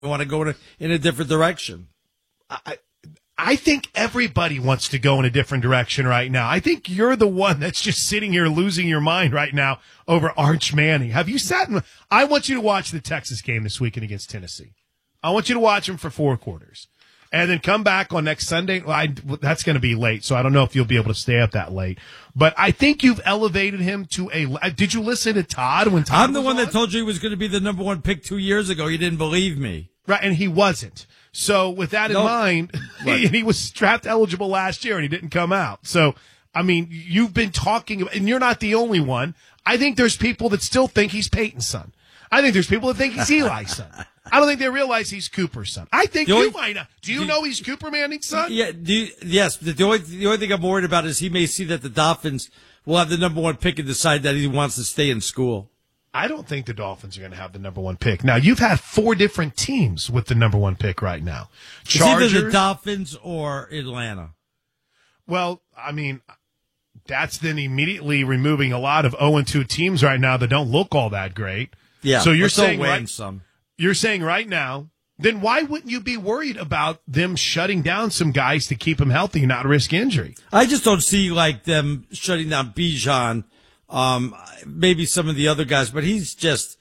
want to go in a different direction. I think everybody wants to go in a different direction right now. I think you're the one that's just sitting here losing your mind right now over Arch Manning. Have you I want you to watch the Texas game this weekend against Tennessee. I want you to watch them for 4 quarters. And then come back on next Sunday. That's going to be late, so I don't know if you'll be able to stay up that late. But I think you've elevated him to did you listen to Todd when Todd I'm the one that told you he was going to be the number 1 pick 2 years ago. You didn't believe me. Right, and he wasn't. So with that in mind, he was draft eligible last year and he didn't come out. So, I mean, you've been talking about, and you're not the only one. I think there's people that still think he's Peyton's son. I think there's people that think he's Eli's son. I don't think they realize he's Cooper's son. I think you might not. Do you know he's Cooper Manning's son? Yeah. Yes. The only thing I'm worried about is he may see that the Dolphins will have the number 1 pick and decide that he wants to stay in school. I don't think the Dolphins are going to have the number 1 pick. Now, you've had 4 different teams with the number 1 pick right now. Chargers, it's either the Dolphins or Atlanta. Well, I mean, that's then immediately removing a lot of 0-2 teams right now that don't look all that great. Yeah. So you're saying you're saying right now, then why wouldn't you be worried about them shutting down some guys to keep them healthy and not risk injury? I just don't see like them shutting down Bijan. Maybe some of the other guys, but he's just,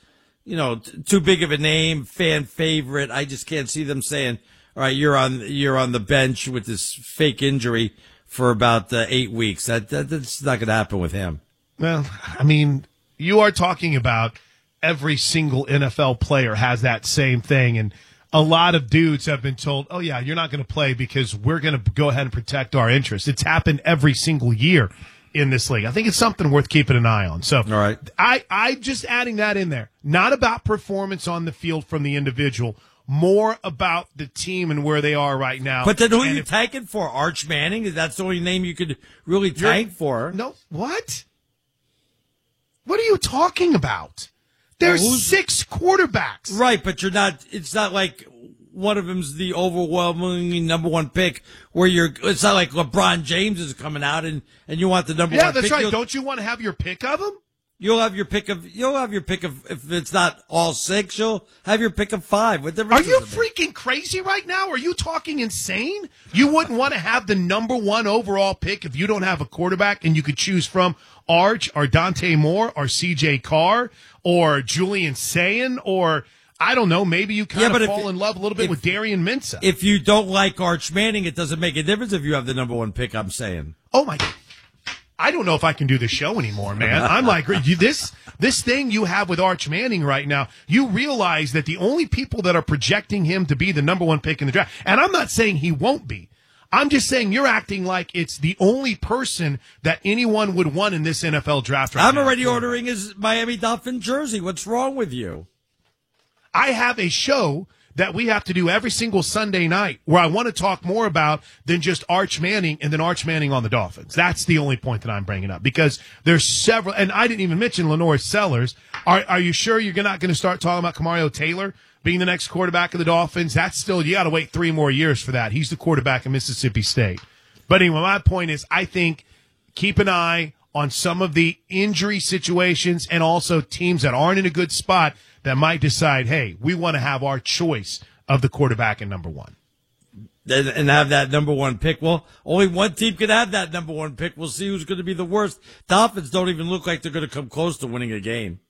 too big of a name, fan favorite. I just can't see them saying, all right, you're on the bench with this fake injury for about 8 weeks. That's not going to happen with him. Well, I mean, you are talking about every single NFL player has that same thing. And a lot of dudes have been told, oh yeah, you're not going to play because we're going to go ahead and protect our interests. It's happened every single year in this league. I think it's something worth keeping an eye on. So, all right. I just adding that in there. Not about performance on the field from the individual, more about the team and where they are right now. But then who are you tanking for? Arch Manning? That's the only name you could really tank for. No, what? What are you talking about? There's 6 quarterbacks. Right, but it's not like one of them's the overwhelmingly number 1 pick where it's not like LeBron James is coming out and you want the number 1 pick. Yeah, that's right. Don't you want to have your pick of him? You'll have your pick of, if it's not all 6, you'll have your pick of 5. What difference Are you freaking crazy right now? Are you talking insane? You wouldn't want to have the number 1 overall pick if you don't have a quarterback and you could choose from Arch or Dante Moore or CJ Carr or Julian Sayin or, I don't know, maybe you kind of fall in love a little bit with Darian Mensah. If you don't like Arch Manning, it doesn't make a difference if you have the number 1 pick, I'm saying. Oh, my God. I don't know if I can do the show anymore, man. I'm like, this thing you have with Arch Manning right now, you realize that the only people that are projecting him to be the number 1 pick in the draft, and I'm not saying he won't be. I'm just saying you're acting like it's the only person that anyone would want in this NFL draft right now. I'm already ordering his Miami Dolphin jersey. What's wrong with you? I have a show that we have to do every single Sunday night where I want to talk more about than just Arch Manning and then Arch Manning on the Dolphins. That's the only point that I'm bringing up because there's several, and I didn't even mention Lenore Sellers. Are you sure you're not going to start talking about Kamario Taylor being the next quarterback of the Dolphins? That's still, you got to wait 3 more years for that. He's the quarterback of Mississippi State. But anyway, my point is I think keep an eye on some of the injury situations and also teams that aren't in a good spot that might decide, hey, we want to have our choice of the quarterback in number 1. And have that number 1 pick. Well, only one team can have that number 1 pick. We'll see who's going to be the worst. Dolphins don't even look like they're going to come close to winning a game.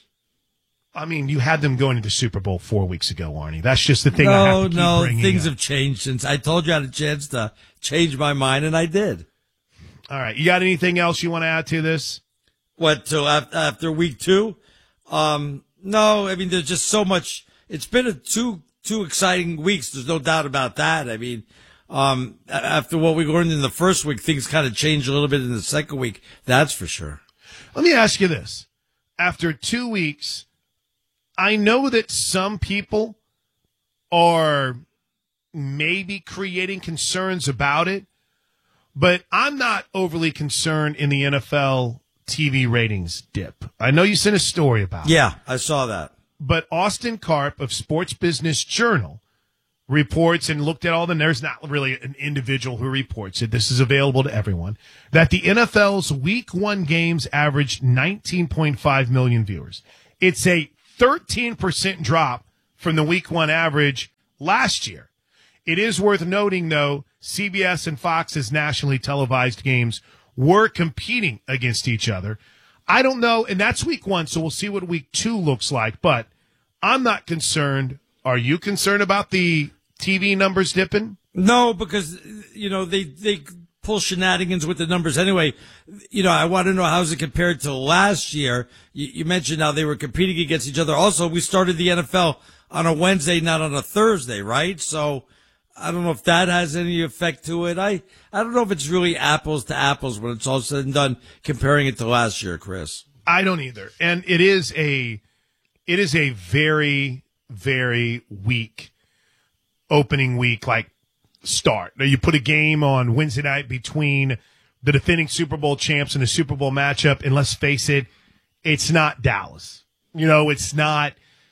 I mean, you had them going to the Super Bowl 4 weeks ago, Arnie. That's just the thing I have to keep bringing things up. Have changed since I told you I had a chance to change my mind, and I did. All right. You got anything else you want to add to this? What, till after week 2? No, I mean, there's just so much. It's been two exciting weeks. There's no doubt about that. I mean, after what we learned in the first week, things kind of changed a little bit in the second week. That's for sure. Let me ask you this. After 2 weeks, I know that some people are maybe creating concerns about it, but I'm not overly concerned in the NFL TV ratings dip. I know you sent a story about it. Yeah, I saw that. But Austin Karp of Sports Business Journal reports and looked at all there's not really an individual who reports it. This is available to everyone, that the NFL's Week 1 games averaged 19.5 million viewers. It's a 13% drop from the week one average last year. It is worth noting, though, CBS and Fox's nationally televised games were competing against each other. I don't know, and that's week one, so we'll see what week two looks like, but I'm not concerned. Are you concerned about the TV numbers dipping? No, because, they pull shenanigans with the numbers anyway. I want to know how's it compared to last year. You mentioned how they were competing against each other. Also, we started the NFL on a Wednesday, not on a Thursday, right? So I don't know if that has any effect to it. I don't know if it's really apples to apples when it's all said and done comparing it to last year, Chris. I don't either. And it is a very, very weak opening week, start. Now, you put a game on Wednesday night between the defending Super Bowl champs in a Super Bowl matchup, and let's face it, it's not Dallas. It's not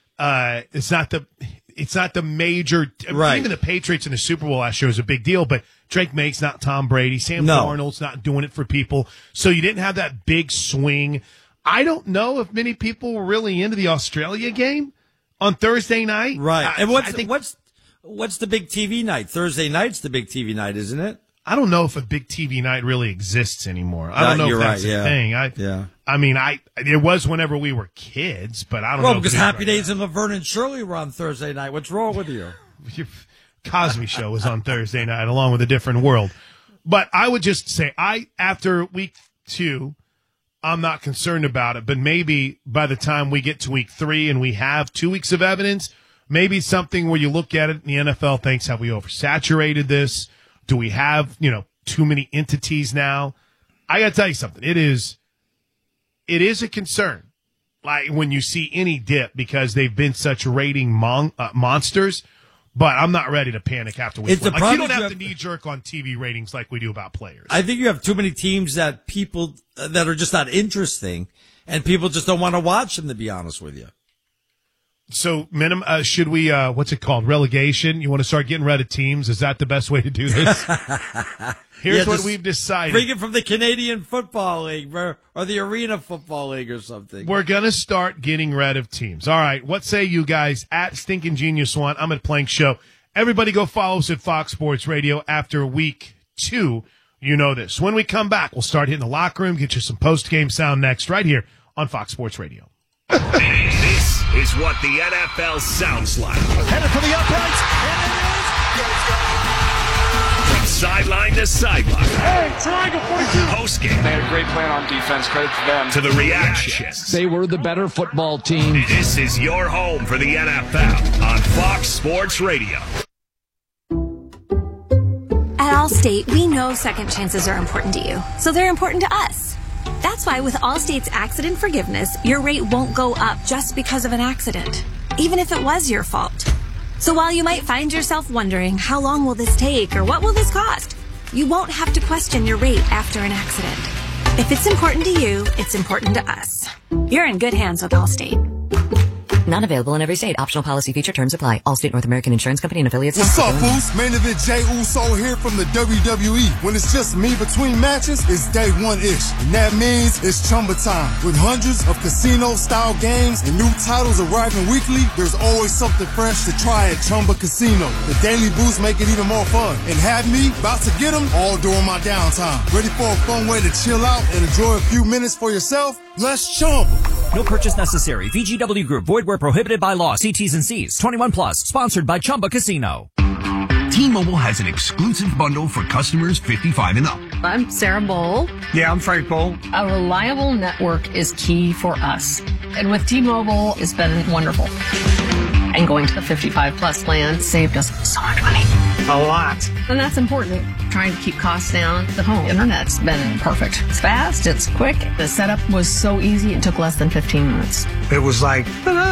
the major. Right. Even the Patriots in the Super Bowl last year was a big deal, but Drake Maye's not Tom Brady. Sam Darnold's not doing it for people. So you didn't have that big swing. I don't know if many people were really into the Australia game on Thursday night. Right. And what's the big TV night? Thursday night's the big TV night, isn't it? I don't know if a big TV night really exists anymore. I don't know if that's a thing. I mean, it was whenever we were kids, but I don't know. Well, because Happy Days and Laverne and Shirley were on Thursday night. What's wrong with you? Cosby Show was on Thursday night along with A Different World. But I would just say, after week 2, I'm not concerned about it. But maybe by the time we get to week 3 and we have 2 weeks of evidence, maybe something where you look at it and the NFL thinks, have we oversaturated this? Do we have, too many entities now? I got to tell you something. It is a concern. Like when you see any dip because they've been such rating monsters, but I'm not ready to panic after week 1. You don't have to knee jerk on TV ratings like we do about players. I think you have too many teams that people that are just not interesting and people just don't want to watch them, to be honest with you. So, should we, what's it called? Relegation? You want to start getting rid of teams? Is that the best way to do this? Here's what we've decided. Bring it from the Canadian Football League or the Arena Football League or something. We're going to start getting rid of teams. All right. What say you guys? At Stinking Genius One, I'm at Plank Show. Everybody go follow us at Fox Sports Radio after week 2. You know this. When we come back, we'll start hitting the locker room, get you some post-game sound next right here on Fox Sports Radio. This is what the NFL sounds like. Headed for the uprights, and it is. From sideline to sideline. Hey, triangle 42. Post game. They had a great plan on defense. Credit to them. To the reactions. They were the better football team. This is your home for the NFL on Fox Sports Radio. At Allstate, we know second chances are important to you, so they're important to us. That's why with Allstate's accident forgiveness, your rate won't go up just because of an accident, even if it was your fault. So while you might find yourself wondering, how long will this take or what will this cost? You won't have to question your rate after an accident. If it's important to you, it's important to us. You're in good hands with Allstate. Not available in every state. Optional policy feature terms apply. Allstate North American Insurance Company and affiliates. What's up, Boost? Main event Jey Uso here from the WWE. When it's just me between matches, it's day one-ish. And that means it's Chumba time. With hundreds of casino-style games and new titles arriving weekly, there's always something fresh to try at Chumba Casino. The Daily Boost make it even more fun. And have me about to get them all during my downtime. Ready for a fun way to chill out and enjoy a few minutes for yourself? Let's Chumba. No purchase necessary. VGW Group. Void where prohibited by law. See T's and C's. 21 plus. Sponsored by Chumba Casino. T-Mobile has an exclusive bundle for customers 55 and up. I'm Sarah Bowl. Yeah, I'm Frank Bowl. A reliable network is key for us. And with T-Mobile, it's been wonderful. And going to the 55 plus plan saved us so much money. A lot. And that's important. Trying to keep costs down. The home internet's been perfect. It's fast. It's quick. The setup was so easy. It took less than 15 minutes. It was like,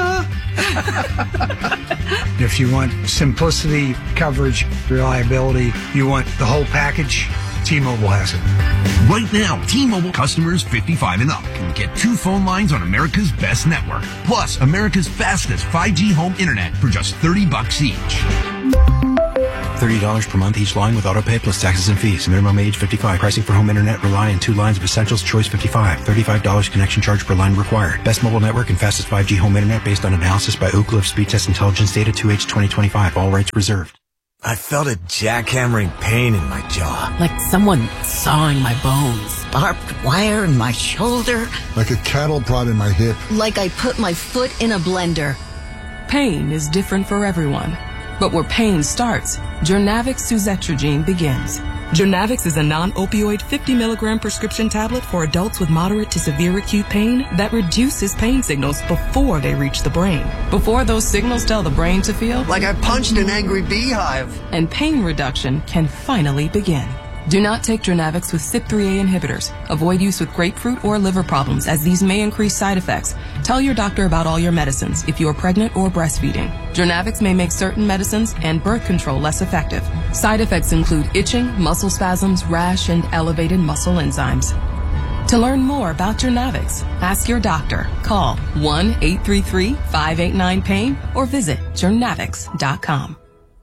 if you want simplicity, coverage, reliability, you want the whole package, T-Mobile has it. Right now, T-Mobile customers 55 and up can get 2 phone lines on America's best network, plus America's fastest 5G home internet for just $30 each. $30 per month each line with autopay plus taxes and fees. Minimum age 55. Pricing for home internet, Rely, and 2 lines of Essentials, Choice 55. $35 connection charge per line required. Best mobile network and fastest 5G home internet based on analysis by Ookla of Speed Test Intelligence data 2H 2025. All rights reserved. I felt a jackhammering pain in my jaw. Like someone sawing my bones. Barbed wire in my shoulder. Like a cattle prod in my hip. Like I put my foot in a blender. Pain is different for everyone. But where pain starts, Journavx suzetrigine begins. Journavx is a non-opioid 50 milligram prescription tablet for adults with moderate to severe acute pain that reduces pain signals before they reach the brain. Before those signals tell the brain to feel like I punched an angry beehive. And pain reduction can finally begin. Do not take Journavx with CYP3A inhibitors. Avoid use with grapefruit or liver problems, as these may increase side effects. Tell your doctor about all your medicines if you are pregnant or breastfeeding. Journavx may make certain medicines and birth control less effective. Side effects include itching, muscle spasms, rash, and elevated muscle enzymes. To learn more about Journavx, ask your doctor. Call 1-833-589-PAIN or visit journavx.com.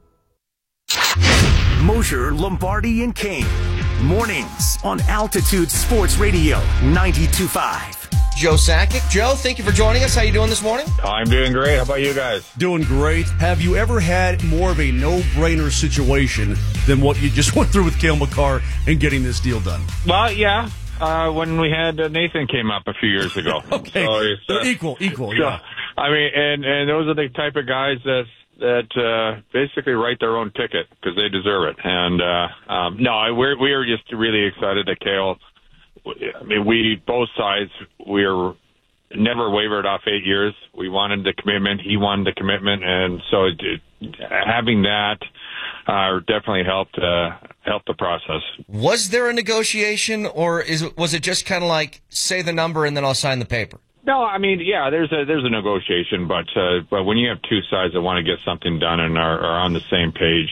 Mosher, Lombardi, and Kane. Mornings on Altitude Sports Radio 92.5. Joe Sakic. Joe, thank you for joining us. How you doing this morning? I'm doing great. How about you guys? Doing great. Have you ever had more of a no-brainer situation than what you just went through with Cale Makar and getting this deal done? Well, yeah. When we had Nathan came up a few years ago. Okay. So equal, yeah. I mean, and those are the type of guys that basically write their own ticket because they deserve it. And no, we are just really excited that Cale. I mean, both sides, we're never wavered off 8 years. We wanted the commitment. He wanted the commitment, and so having that definitely helped the process. Was there a negotiation, or was it just kind of like say the number and then I'll sign the paper? No, I mean, yeah, there's a negotiation, but when you have two sides that want to get something done and are on the same page,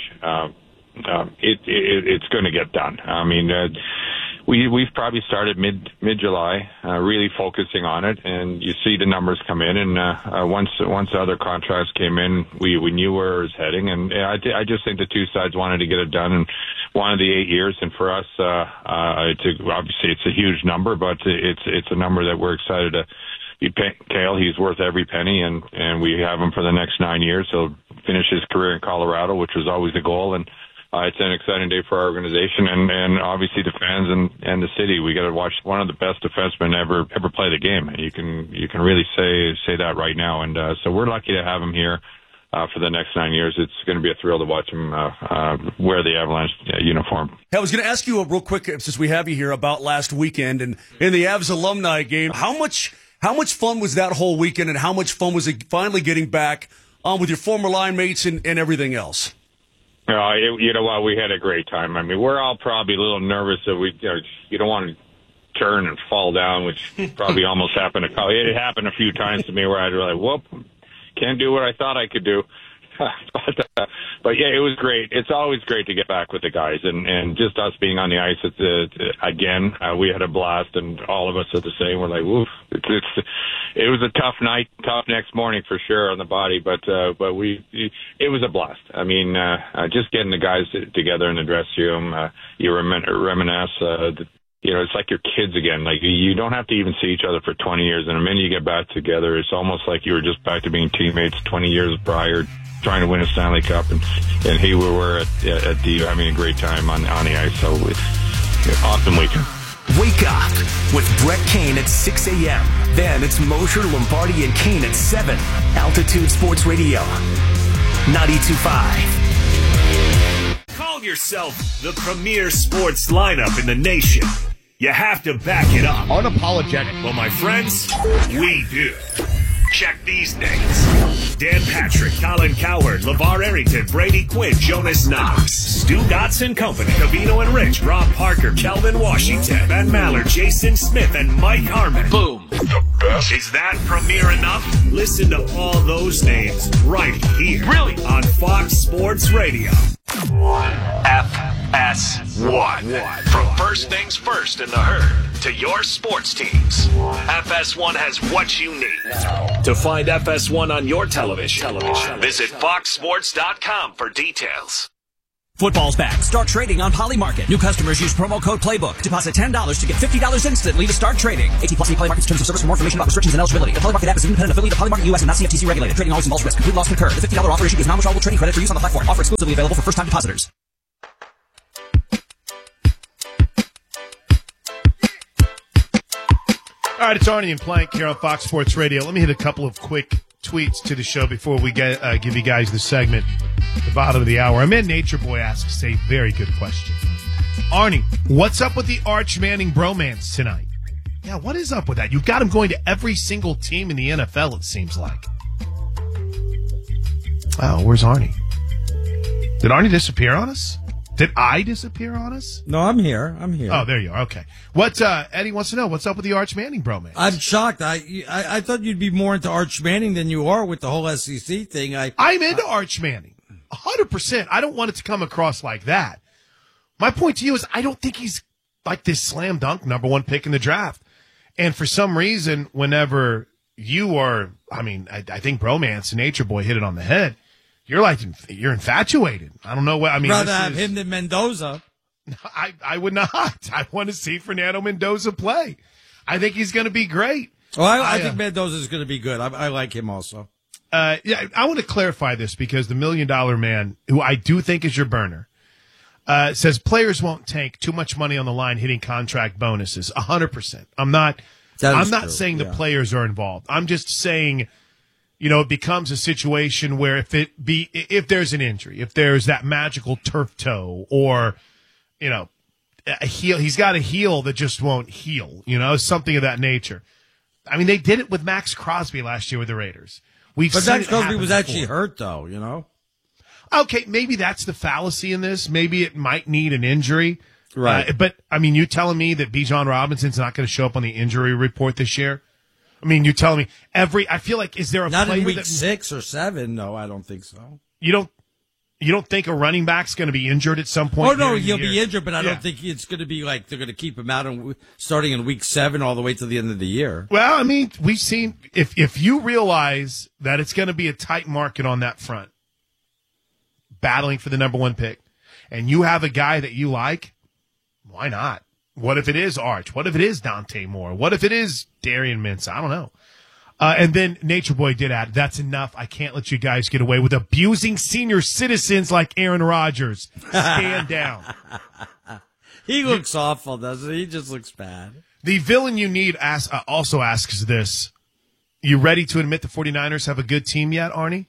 it's going to get done. I mean, we've probably started mid-July, really focusing on it, and you see the numbers come in. And once the other contracts came in, we knew where it was heading, and I just think the two sides wanted to get it done and wanted the 8 years. And for us, obviously it's a huge number, but it's a number that we're excited to. Cale, he's worth every penny, and we have him for the next 9 years. He'll finish his career in Colorado, which was always the goal, and it's an exciting day for our organization and obviously the fans and the city. We got to watch one of the best defensemen ever play the game. You can really say that right now, and so we're lucky to have him here for the next 9 years. It's going to be a thrill to watch him wear the Avalanche uniform. I was going to ask you real quick, since we have you here, about last weekend and in the Avs alumni game. How much fun was that whole weekend, and how much fun was it finally getting back on with your former line mates and everything else? You know what? We had a great time. I mean, we're all probably a little nervous that you don't want to turn and fall down, which probably almost happened. It happened a few times to me where I'd be like, whoop, can't do what I thought I could do. But yeah, it was great. It's always great to get back with the guys, and just us being on the ice. Again, we had a blast, and all of us are the same. We're like, woof. It was a tough night, tough next morning for sure on the body, but it was a blast. I mean, just getting the guys together in the dressing room, you reminisce. It's like your kids again. Like, you don't have to even see each other for 20 years, and the minute you get back together, it's almost like you were just back to being teammates 20 years prior, trying to win a Stanley Cup, and here we were at the having a great time on the ice. So awesome weekend. Wake up with Brett Kane at 6 a.m. Then it's Mosher, Lombardi, and Kane at 7. Altitude Sports Radio 92.5. Call yourself the premier sports lineup in the nation. You have to back it up. Unapologetic. Well, my friends, we do. Check these names: Dan Patrick, Colin Cowherd, LeVar Arrington, Brady Quinn, Jonas Knox, Stu Dotson Company, Cavino and Rich, Rob Parker, Kelvin Washington, Ben Mallard, Jason Smith, and Mike Harmon. Boom. The best. Is that premier enough? Listen to all those names right here. Really? On Fox Sports Radio. FS1. From first things first in the herd to your sports teams, FS1 has what you need. To find FS1 on your television, visit foxsports.com for details. Football's back. Start trading on Polymarket. New customers use promo code PLAYBOOK. Deposit $10 to get $50 instantly to start trading. 18+ see Polymarket's terms of service for more information about restrictions and eligibility. The Polymarket app is an independent affiliate of Polymarket US and not CFTC regulated. Trading always involves risk. Complete loss concurred. The $50 offer issued is non-withdrawable trading credit for use on the platform. Offer exclusively available for first-time depositors. All right, it's Arnie and Plank here on Fox Sports Radio. Let me hit a couple of quick tweets to the show before we give you guys the segment at the bottom of the hour. Our man Nature Boy asks a very good question. Arnie, what's up with the Arch Manning bromance tonight? Yeah, what is up with that? You've got him going to every single team in the NFL, it seems like. Oh, where's Arnie? Did Arnie disappear on us? Did I disappear on us? No, I'm here. Oh, there you are. Okay. What Eddie wants to know, what's up with the Arch Manning bromance? I'm shocked. I thought you'd be more into Arch Manning than you are with the whole SEC thing. I'm into Arch Manning. 100%. I don't want it to come across like that. My point to you is I don't think he's like this slam dunk number one pick in the draft. And for some reason, whenever you are, I think bromance and Nature Boy hit it on the head. You're infatuated. I don't know what, rather have him than Mendoza. I would not. I want to see Fernando Mendoza play. I think he's going to be great. Well, I think Mendoza is going to be good. I like him also. Yeah, I want to clarify this because the $1 Million Man, who I do think is your burner, says players won't tank, too much money on the line, hitting contract bonuses. 100%. I'm not saying the players are involved. I'm just saying, it becomes a situation where if there's an injury, if there's that magical turf toe or, a heel, he's got a heel that just won't heal, something of that nature. They did it with Max Crosby last year with the Raiders. But Max Crosby was actually hurt, though, Okay, maybe that's the fallacy in this. Maybe it might need an injury. Right. But, you telling me that Bijan Robinson's not going to show up on the injury report this year? You're telling me I feel like, is there a not player in week 6 or 7? No, I don't think so. You don't think a running back's going to be injured at some point? Oh, no, he'll be injured, but I don't think it's going to be like they're going to keep him out starting in week 7 all the way to the end of the year. Well, we've seen, if you realize that it's going to be a tight market on that front, battling for the number one pick, and you have a guy that you like, why not? What if it is Arch? What if it is Dante Moore? What if it is Darian Mintz? I don't know. And then Nature Boy did add, that's enough. I can't let you guys get away with abusing senior citizens like Aaron Rodgers. Stand down. He looks awful, doesn't he? He just looks bad. The villain you need also asks this. You ready to admit the 49ers have a good team yet, Arnie?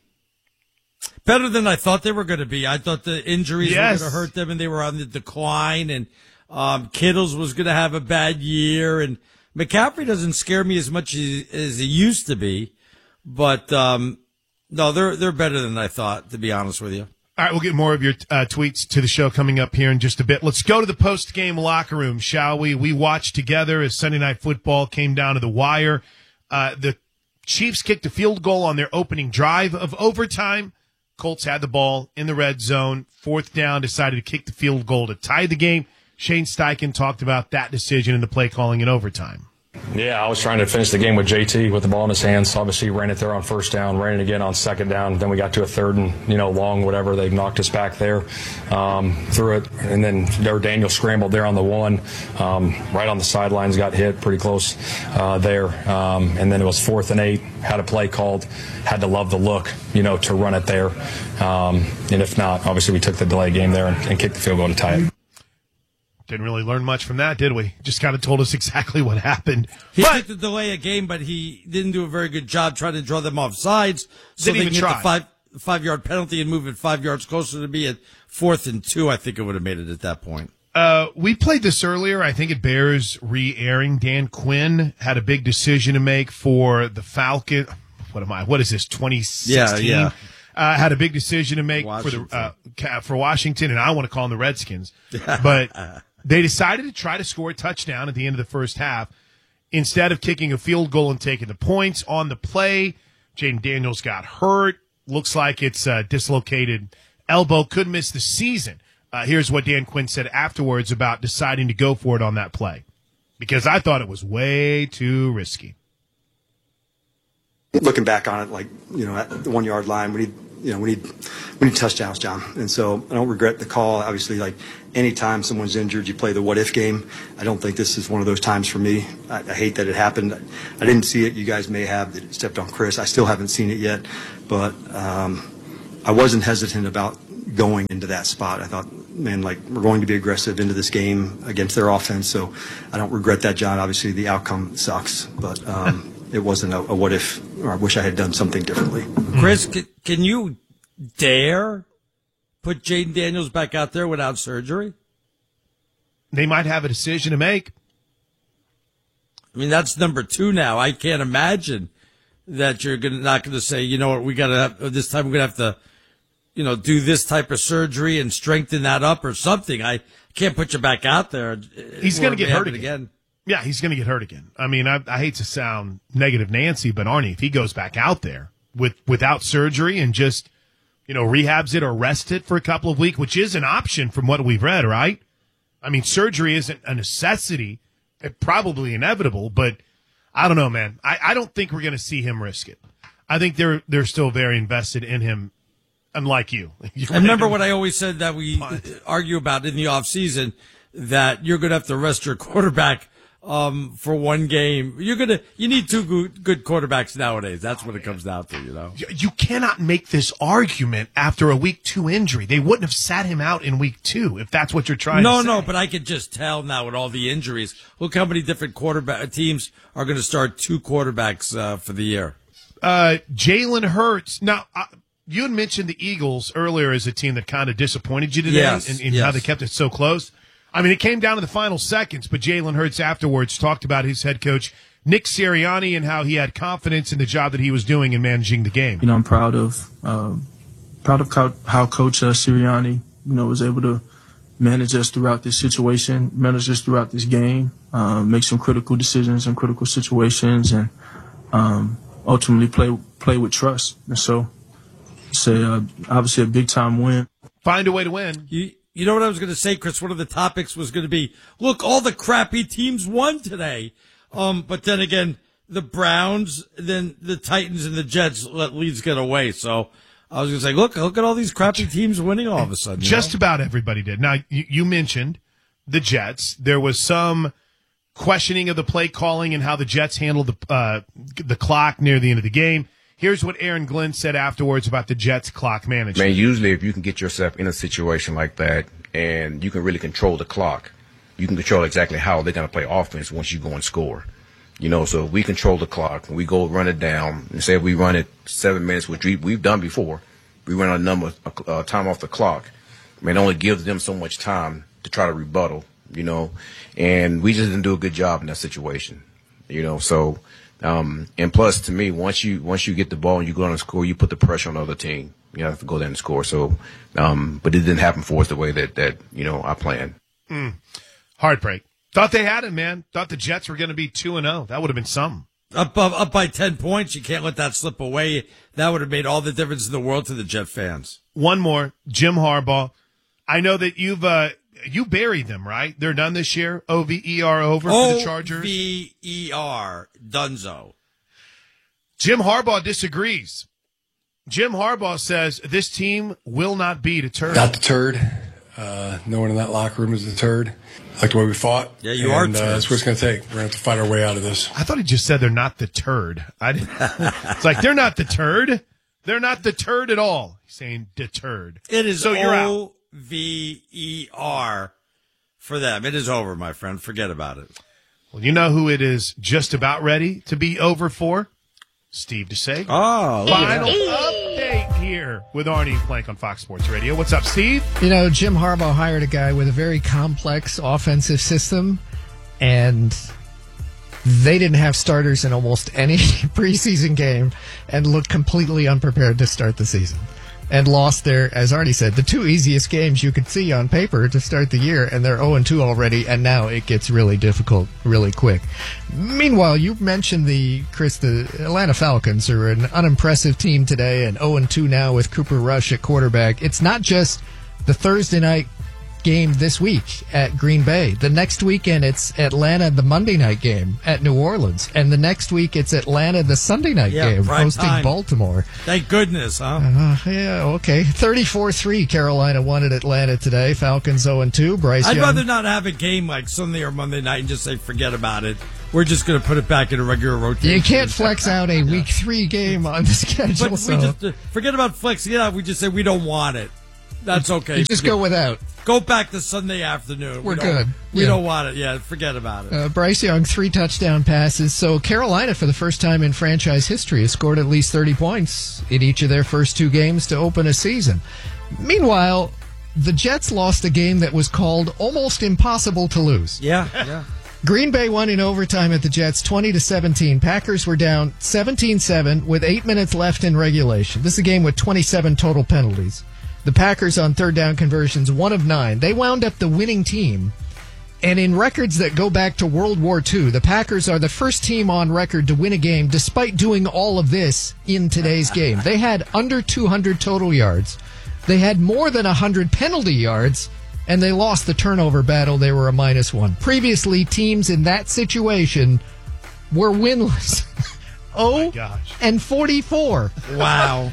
Better than I thought they were going to be. I thought the injuries were going to hurt them and they were on the decline, and Kittles was going to have a bad year, and McCaffrey doesn't scare me as much as he used to be, but no, they're better than I thought, to be honest with you. All right, we'll get more of your tweets to the show coming up here in just a bit. Let's go to the post-game locker room, shall we? We watched together as Sunday Night Football came down to the wire. The Chiefs kicked a field goal on their opening drive of overtime. Colts had the ball in the red zone. 4th down, decided to kick the field goal to tie the game. Shane Steichen talked about that decision and the play calling in overtime. Yeah, I was trying to finish the game with JT with the ball in his hands. Obviously, ran it there on 1st down, ran it again on 2nd down. Then we got to a 3rd and, long, whatever. They knocked us back there, threw it. And then Daniel scrambled there on the 1, right on the sidelines, got hit pretty close there. And then it was 4th and 8, had a play called, had to love the look, to run it there. And if not, obviously we took the delay game there and kicked the field goal to tie it. Didn't really learn much from that, did we? Just kind of told us exactly what happened. He took the delay a game, but he didn't do a very good job trying to draw them off sides. So they can get the 5-yard penalty and move it 5 yards closer to be at 4th and 2. I think it would have made it at that point. We played this earlier. I think it bears re-airing. Dan Quinn had a big decision to make for the Falcon. What is this, 2016? Yeah. Had a big decision to make for Washington, and I want to call them the Redskins. But they decided to try to score a touchdown at the end of the first half instead of kicking a field goal and taking the points on the play. Jaden Daniels got hurt. Looks like it's a dislocated elbow. Could miss the season. Here's what Dan Quinn said afterwards about deciding to go for it on that play. Because I thought it was way too risky. Looking back on it, at the 1 yard line, when he we need touchdowns, John. And so I don't regret the call. Obviously, like anytime someone's injured, you play the what if game. I don't think this is one of those times for me. I hate that it happened. I didn't see it. You guys may have that it stepped on Chris. I still haven't seen it yet, but I wasn't hesitant about going into that spot. I thought, man, like we're going to be aggressive into this game against their offense. So I don't regret that, John. Obviously, the outcome sucks, but it wasn't a what if, or I wish I had done something differently. Chris, can you dare put Jaden Daniels back out there without surgery? They might have a decision to make. I mean, that's number 2 now. I can't imagine that you're not going to say, you know what, we got to have this time. We're going to have to, do this type of surgery and strengthen that up or something. I can't put you back out there. He's going to get hurt again. Yeah, he's going to get hurt again. I mean, I hate to sound negative Nancy, but Arnie, if he goes back out there without surgery and just, rehabs it or rest it for a couple of weeks, which is an option from what we've read, right? I mean, surgery isn't a necessity. It's probably inevitable, but I don't know, man. I don't think we're going to see him risk it. I think they're still very invested in him, unlike you. I remember what I always said that we argue about in the offseason, that you're going to have to rest your quarterback for one game. You need 2 good quarterbacks nowadays. That's what it comes down to, You cannot make this argument after a week 2 injury. They wouldn't have sat him out in week 2 if that's what you're trying to say. No, but I could just tell now with all the injuries. Look how many different quarterback teams are going to start 2 quarterbacks for the year. Jalen Hurts. Now, you had mentioned the Eagles earlier as a team that kind of disappointed you today in how they kept it so close. I mean, it came down to the final seconds, but Jalen Hurts afterwards talked about his head coach, Nick Sirianni, and how he had confidence in the job that he was doing in managing the game. I'm proud of how Coach Sirianni, was able to manage us throughout this situation, manage us throughout this game, make some critical decisions in critical situations, and ultimately play with trust. And so it's obviously a big-time win. Find a way to win. You know what I was going to say, Chris? One of the topics was going to be, look, all the crappy teams won today. But then again, the Browns, then the Titans and the Jets let leads get away. So I was going to say, look at all these crappy teams winning all of a sudden. Just about everybody did. Now, you mentioned the Jets. There was some questioning of the play calling and how the Jets handled the clock near the end of the game. Here's what Aaron Glenn said afterwards about the Jets' clock management. Man, usually if you can get yourself in a situation like that and you can really control the clock, you can control exactly how they're going to play offense once you go and score. So if we control the clock and we go run it down and say if we run it 7 minutes, which we've done before, we run a number of time off the clock. It only gives them so much time to try to rebuttal, and we just didn't do a good job in that situation, so. And plus, to me, once you get the ball and you go on and score, you put the pressure on the other team. You have to go there and score. So, but it didn't happen for us the way that I planned. Heartbreak. Thought they had it, man. Thought the Jets were going to be 2-0. That would have been something. Up by 10 points. You can't let that slip away. That would have made all the difference in the world to the Jet fans. One more, Jim Harbaugh. I know that you buried them, right? They're done this year. OVER over for the Chargers. OVER, Dunzo. Jim Harbaugh disagrees. Jim Harbaugh says this team will not be deterred. Not deterred. No one in that locker room is deterred. I like the way we fought. Yeah, you are. That's what it's going to take. We're going to have to fight our way out of this. I thought he just said they're not deterred. It's like they're not deterred. They're not deterred at all. He's saying deterred. It is so you're out. OVER for them. It is over, my friend. Forget about it. Well, you know who it is just about ready to be over for? Steve DeSager. Oh, final update here with Arnie and Plank on Fox Sports Radio. What's up, Steve? Jim Harbaugh hired a guy with a very complex offensive system, and they didn't have starters in almost any preseason game and looked completely unprepared to start the season. And lost their, as Arnie said, the 2 easiest games you could see on paper to start the year, and they're 0-2 already, and now it gets really difficult really quick. Meanwhile, you mentioned the Atlanta Falcons are an unimpressive team today, and 0-2 now with Cooper Rush at quarterback. It's not just the Thursday night game this week at Green Bay. The next weekend, it's Atlanta, the Monday night game at New Orleans. And the next week, it's Atlanta, the Sunday night game, hosting time. Baltimore. Thank goodness, huh? Yeah, okay. 34-3, Carolina won at Atlanta today. Falcons 0-2. Bryce I'd Young. rather not have a game like Sunday or Monday night and just say, forget about it. We're just going to put it back in a regular rotation. You can't flex out a Week 3 game on the schedule. But we just forget about flexing it out. We just say we don't want it. That's okay. You just go without. Go back to Sunday afternoon. We're good. We don't want it. Yeah, forget about it. Bryce Young, 3 touchdown passes. So Carolina, for the first time in franchise history, has scored at least 30 points in each of their first 2 games to open a season. Meanwhile, the Jets lost a game that was called almost impossible to lose. Yeah. Green Bay won in overtime at the Jets 20-17. Packers were down 17-7 with 8 minutes left in regulation. This is a game with 27 total penalties. The Packers on third down conversions, 1 of 9. They wound up the winning team. And in records that go back to World War II, the Packers are the first team on record to win a game despite doing all of this in today's game. They had under 200 total yards. They had more than 100 penalty yards. And they lost the turnover battle. They were a -1. Previously, teams in that situation were winless. 0-44. Wow.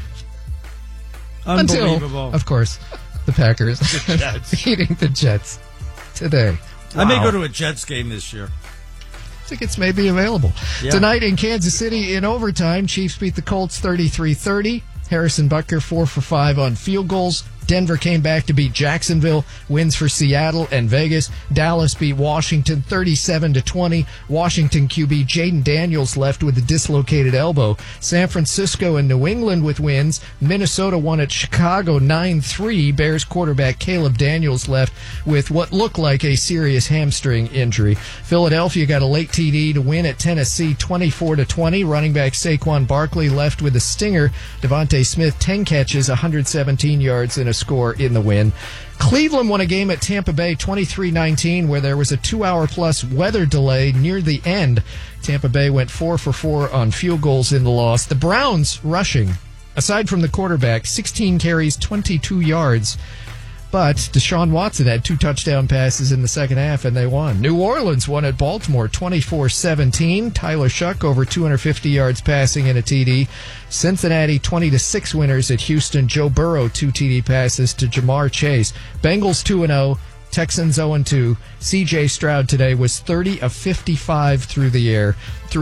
Unbelievable. Until, of course, the Packers beating the Jets today. I may go to a Jets game this year. Tickets may be available. Yeah. Tonight in Kansas City in overtime, Chiefs beat the Colts 33-30. Harrison Butker 4 for 5 on field goals. Denver came back to beat Jacksonville. Wins for Seattle and Vegas. Dallas beat Washington 37-20. Washington QB Jaden Daniels left with a dislocated elbow. San Francisco and New England with wins. Minnesota won at Chicago 9-3. Bears quarterback Caleb Daniels left with what looked like a serious hamstring injury. Philadelphia got a late TD to win at Tennessee 24-20. Running back Saquon Barkley left with a stinger. Devontae Smith 10 catches, 117 yards and a score in the win. Cleveland won a game at Tampa Bay 23-19 where there was a 2-hour-plus weather delay near the end. Tampa Bay went 4 for 4 on field goals in the loss. The Browns rushing, aside from the quarterback, 16 carries, 22 yards. But Deshaun Watson had 2 touchdown passes in the second half, and they won. New Orleans won at Baltimore 24-17. Tyler Shuck over 250 yards passing and a TD. Cincinnati 20-6 winners at Houston. Joe Burrow 2 TD passes to Jamar Chase. Bengals 2-0. Texans 0-2. C.J. Stroud today was 30 of 55 through the air,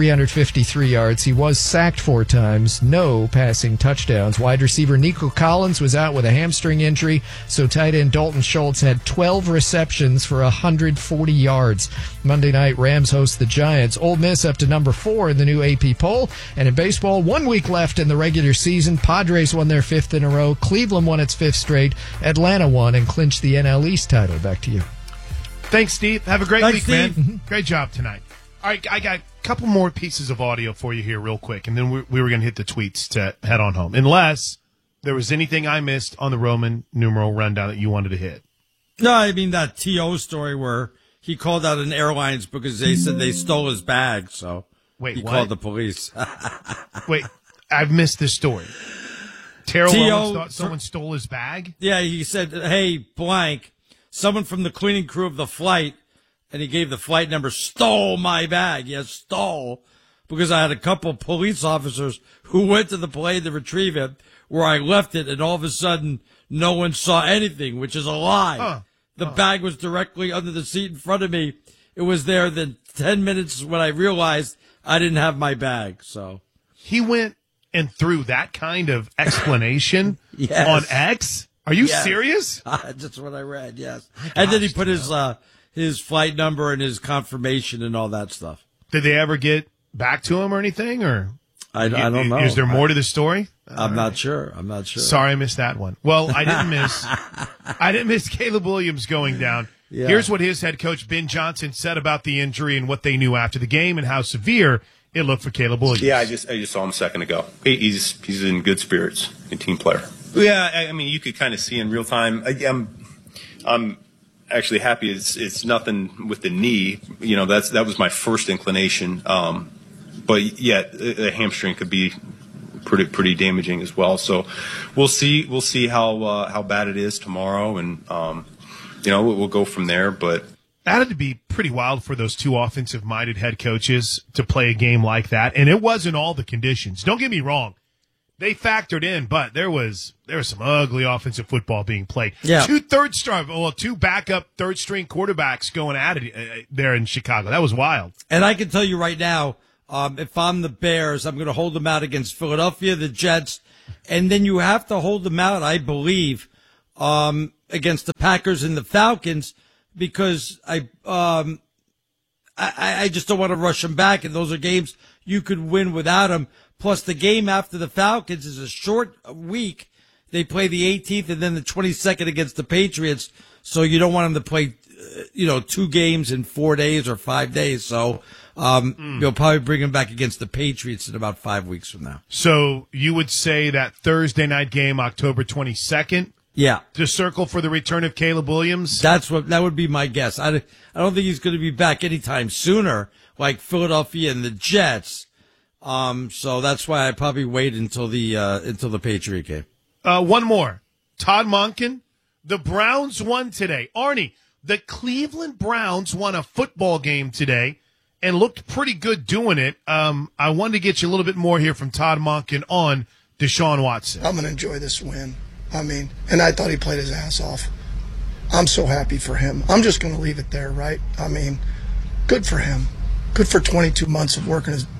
353 yards. He was sacked 4 times, no passing touchdowns. Wide receiver Nico Collins was out with a hamstring injury, so tight end Dalton Schultz had 12 receptions for 140 yards. Monday night, Rams host the Giants. Ole Miss up to number 4 in the new AP poll. And in baseball, 1 week left in the regular season. Padres won their 5th in a row. Cleveland won its 5th straight. Atlanta won and clinched the NL East title. Back to you. Thanks, Steve. Have a great week, Steve. man. Great job tonight. All right, I got a couple more pieces of audio for you here real quick, and then we were going to hit the tweets to head on home. Unless there was anything I missed on the Roman numeral rundown that you wanted to hit. No, I mean that T.O. story where he called out an airlines because they said they stole his bag, so he called the police. Wait, I've missed this story. Terrell Owens thought someone stole his bag? Yeah, he said, hey, blank, someone from the cleaning crew of the flight, and he gave the flight number, stole my bag. Yes, stole, because I had a couple police officers who went to the plane to retrieve it, where I left it, and all of a sudden, no one saw anything, which is a lie. The bag was directly under the seat in front of me. It was there then 10 minutes when I realized I didn't have my bag. So he went and threw that kind of explanation on X? Are you serious? That's what I read, yes. And then he put his flight number and his confirmation and all that stuff. Did they ever get back to him or anything? Or I don't know. Is there more to the story? I'm not sure. Sorry, I missed that one. Well, I didn't miss Caleb Williams going down. Yeah. Here's what his head coach Ben Johnson said about the injury and what they knew after the game and how severe it looked for Caleb Williams. Yeah, I just saw him a second ago. He's in good spirits, a team player. Yeah, I mean, you could kind of see in real time. I'm actually happy it's nothing with the knee. You know, that was my first inclination. But yet a hamstring could be pretty damaging as well. So we'll see how bad it is tomorrow, and we'll go from there. But that had to be pretty wild for those two offensive-minded head coaches to play a game like that. And it wasn't all the conditions. Don't get me wrong. They factored in, but there was some ugly offensive football being played. Yeah. Two backup third-string quarterbacks going at it there in Chicago. That was wild. And I can tell you right now, if I'm the Bears, I'm going to hold them out against Philadelphia, the Jets, and then you have to hold them out, I believe, against the Packers and the Falcons, because I just don't want to rush them back, and those are games you could win without them. Plus, the game after the Falcons is a short week. They play the 18th and then the 22nd against the Patriots, so you don't want them to play, 2 games in 4 days or 5 days. So you'll probably bring them back against the Patriots in about 5 weeks from now. So you would say that Thursday night game, October 22nd? Yeah. To circle for the return of Caleb Williams? That would be my guess. I don't think he's going to be back anytime sooner, like Philadelphia and the Jets. So that's why I probably wait until the Patriot game. One more. Todd Monken. The Browns won today. Arnie, the Cleveland Browns won a football game today and looked pretty good doing it. I wanted to get you a little bit more here from Todd Monken on Deshaun Watson. I'm going to enjoy this win. And I thought he played his ass off. I'm so happy for him. I'm just going to leave it there, right? Good for him. Good for 22 months of working his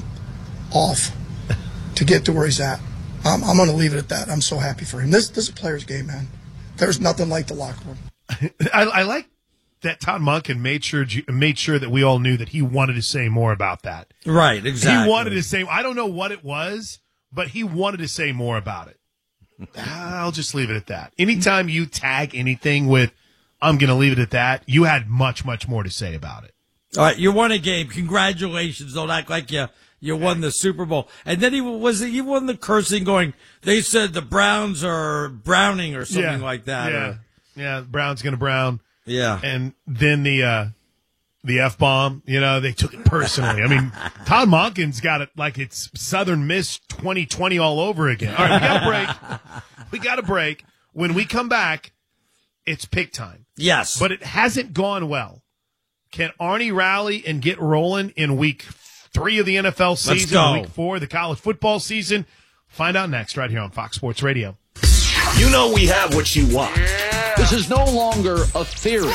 off to get to where he's at. I'm going to leave it at that. I'm so happy for him. This is a player's game, man. There's nothing like the locker room. I like that Todd Monken made sure that we all knew that he wanted to say more about that. Right, exactly. He wanted to say, I don't know what it was, but he wanted to say more about it. I'll just leave it at that. Anytime you tag anything with, I'm going to leave it at that, you had much, much more to say about it. All right, you won a game. Congratulations. Don't act like you won the Super Bowl. And then he won the cursing going, they said the Browns are browning or something like that. Yeah, Brown's going to brown. Yeah. And then the F-bomb, they took it personally. Todd Monken's got it like it's Southern Miss 2020 all over again. All right, we got a break. When we come back, it's pick time. Yes. But it hasn't gone well. Can Arnie rally and get rolling in week 3 of the NFL season, week 4 of the college football season? Find out next right here on Fox Sports Radio. You know we have what you want. This is no longer a theory.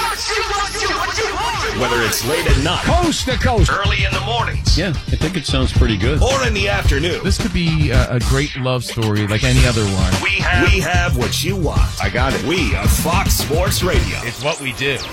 Whether it's late at night, coast to coast, early in the mornings. Yeah, I think it sounds pretty good. Or in the afternoon. This could be a great love story like any other one. We have what you want. I got it. We are Fox Sports Radio. It's what we do.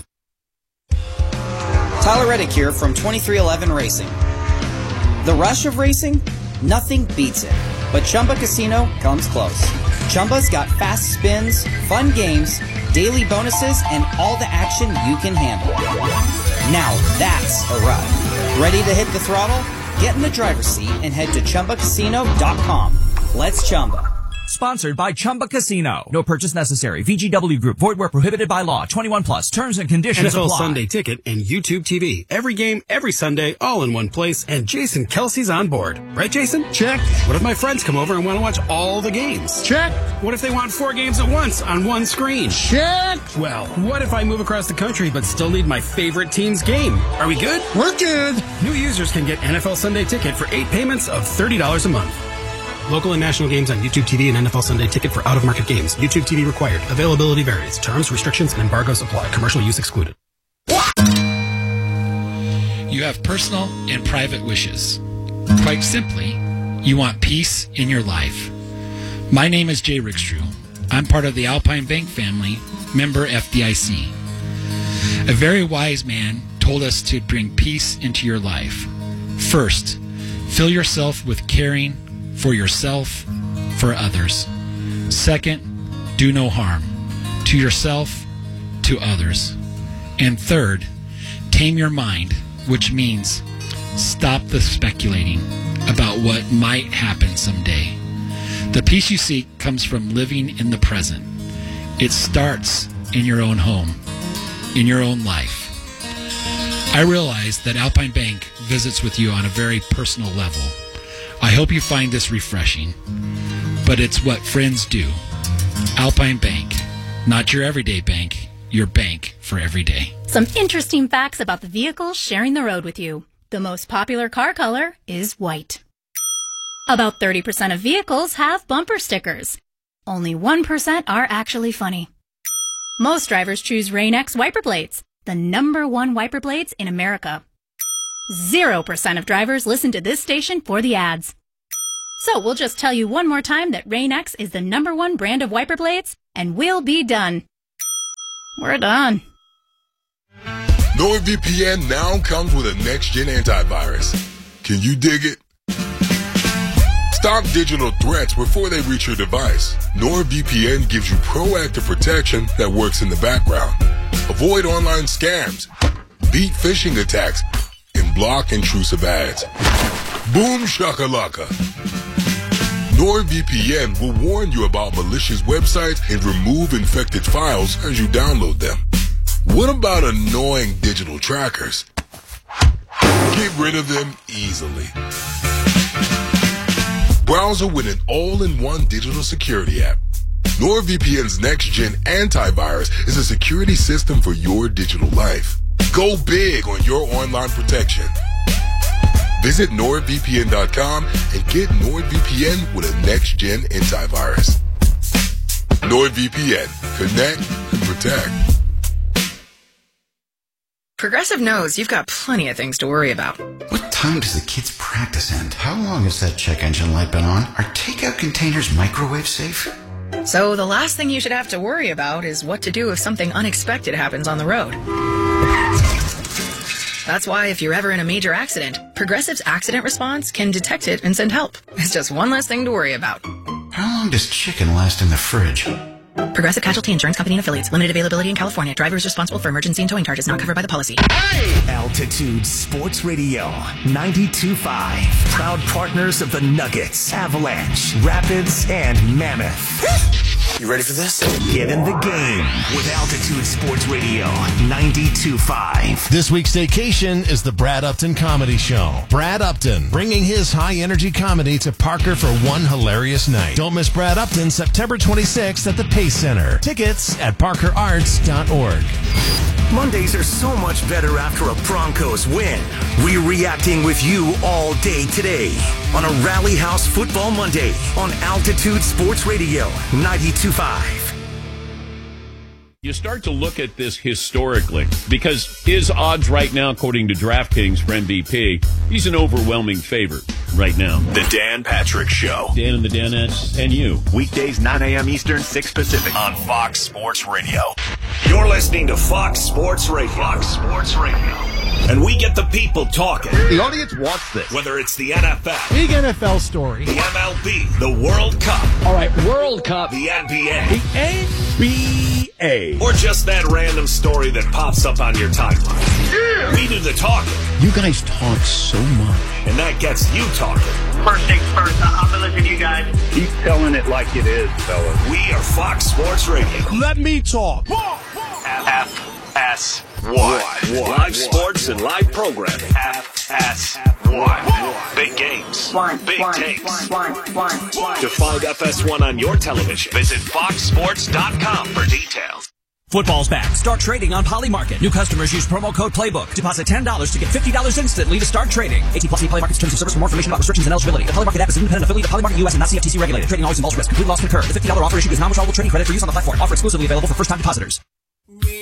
Tyler Reddick here from 2311 Racing. The rush of racing? Nothing beats it. But Chumba Casino comes close. Chumba's got fast spins, fun games, daily bonuses, and all the action you can handle. Now that's a ride. Ready to hit the throttle? Get in the driver's seat and head to ChumbaCasino.com. Let's Chumba. Sponsored by Chumba Casino. No purchase necessary. VGW Group. Void where prohibited by law. 21 plus. Terms and conditions NFL apply. Sunday Ticket and YouTube TV. Every game, every Sunday, all in one place. And Jason Kelsey's on board. Right, Jason? Check. What if my friends come over and want to watch all the games? Check. What if they want 4 games at once on one screen? Check. Well, what if I move across the country but still need my favorite team's game? Are we good? We're good. New users can get NFL Sunday Ticket for 8 payments of $30 a month. Local and national games on YouTube TV and NFL Sunday Ticket for out-of-market games. YouTube TV required. Availability varies. Terms, restrictions, and embargoes apply. Commercial use excluded. You have personal and private wishes. Quite simply, you want peace in your life. My name is Jay Rickstrew. I'm part of the Alpine Bank family, member FDIC. A very wise man told us to bring peace into your life. First, fill yourself with caring for yourself, for others. Second, do no harm to yourself, to others. And third, tame your mind, which means stop the speculating about what might happen someday. The peace you seek comes from living in the present. It starts in your own home, in your own life. I realize that Alpine Bank visits with you on a very personal level. I hope you find this refreshing, but it's what friends do. Alpine Bank, not your everyday bank, your bank for every day. Some interesting facts about the vehicles sharing the road with you. The most popular car color is white. About 30% of vehicles have bumper stickers. Only 1% are actually funny. Most drivers choose Rain-X wiper blades, the #1 wiper blades in America. 0% of drivers listen to this station for the ads. So we'll just tell you one more time that Rain-X is the #1 brand of wiper blades, and we'll be done. We're done. NordVPN now comes with a next-gen antivirus. Can you dig it? Stop digital threats before they reach your device. NordVPN gives you proactive protection that works in the background. Avoid online scams, beat phishing attacks, and block intrusive ads. Boom shakalaka. NordVPN will warn you about malicious websites and remove infected files as you download them. What about annoying digital trackers? Get rid of them easily. Browser with an all-in-one digital security app. NordVPN's next-gen antivirus is a security system for your digital life. Go big on your online protection. Visit NordVPN.com and get NordVPN with a next-gen antivirus. NordVPN. Connect and protect. Progressive knows you've got plenty of things to worry about. What time does the kids' practice end? How long has that check engine light been on? Are takeout containers microwave safe? So the last thing you should have to worry about is what to do if something unexpected happens on the road. That's why if you're ever in a major accident, Progressive's accident response can detect it and send help. It's just one less thing to worry about. How long does chicken last in the fridge? Progressive Casualty Insurance Company and Affiliates. Limited availability in California. Drivers responsible for emergency and towing charges not covered by the policy. Altitude Sports Radio 92.5. Proud partners of the Nuggets, Avalanche, Rapids, and Mammoth. You ready for this? Get in the game with Altitude Sports Radio 92.5. This week's vacation is the Brad Upton Comedy Show. Brad Upton, bringing his high-energy comedy to Parker for one hilarious night. Don't miss Brad Upton September 26th at the Pace Center. Tickets at parkerarts.org. Mondays are so much better after a Broncos win. We're reacting with you all day today on a Rally House Football Monday on Altitude Sports Radio 92.5. You start to look at this historically because his odds right now, according to DraftKings for MVP, he's an overwhelming favorite right now. The Dan Patrick Show. Dan and the Danettes and you. Weekdays 9 a.m. Eastern, 6 Pacific on Fox Sports Radio. You're listening to Fox Sports Radio. Fox Sports Radio. And we get the people talking. The audience wants this. Whether it's the NFL. Big NFL story. The MLB. The World Cup. All right, World Cup. The NBA. The NBA. Or just that random story that pops up on your timeline. Yeah. We do the talking. You guys talk so much. And that gets you talking. First things first, I'll be listening to you guys. Keep telling it like it is, fellas. We are Fox Sports Radio. Let me talk. FS1. Live sports and live programming. FS1. Big games. Big takes. To find FS1 on your television, visit foxsports.com for details. Football's back. Start trading on Poly Market. New customers use promo code Playbook. Deposit $10 to get $50 instantly to start trading. 18+ Poly Market's terms of service. For more information about restrictions and eligibility. The Poly Market app is an independent affiliate of Poly Market US and not CFTC regulated. Trading always involves risk. Complete loss concurred. The $50 offer issued is non-withdrawable trading credit for use on the platform. Offer exclusively available for first-time depositors.